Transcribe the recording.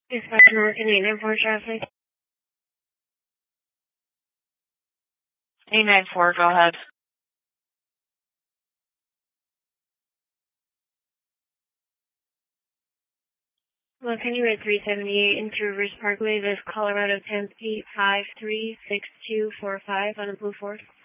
Dispatch American 894 traffic. 894, go ahead. Locating at 378 into Rivers Parkway, this Colorado 10 8536245 on a Blue Ford.